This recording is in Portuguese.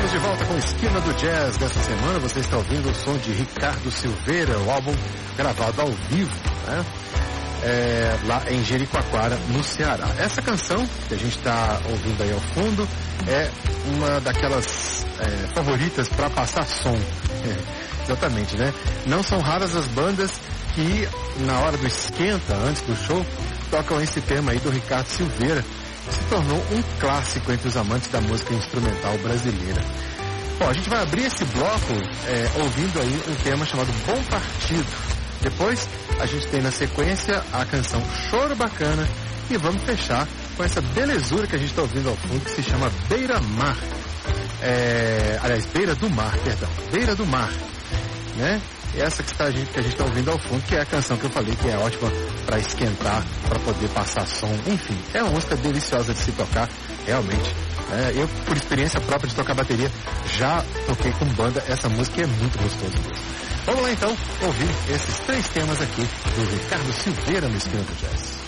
Estamos de volta com a Esquina do Jazz dessa semana. Você está ouvindo o som de Ricardo Silveira, o álbum gravado ao vivo, né? Lá em Jericoacoara, no Ceará. Essa canção que a gente está ouvindo aí ao fundo é uma daquelas favoritas para passar som. Exatamente, né? Não são raras as bandas que na hora do esquenta, antes do show, tocam esse tema aí do Ricardo Silveira, que se tornou um clássico entre os amantes da música instrumental brasileira. Bom, a gente vai abrir esse bloco ouvindo aí um tema chamado Bom Partido. Depois a gente tem na sequência a canção Choro Bacana e vamos fechar com essa belezura que a gente está ouvindo ao fundo, que se chama Beira Mar. Aliás, Beira do Mar, perdão. Beira do Mar, né? Essa que a gente está ouvindo ao fundo, que é a canção que eu falei que é ótima para esquentar, para poder passar som. Enfim, é uma música deliciosa de se tocar, realmente. Eu, por experiência própria de tocar bateria, já toquei com banda essa música e é muito gostoso mesmo. Vamos lá então ouvir esses 3 temas aqui do Ricardo Silveira no Esquina do Jazz.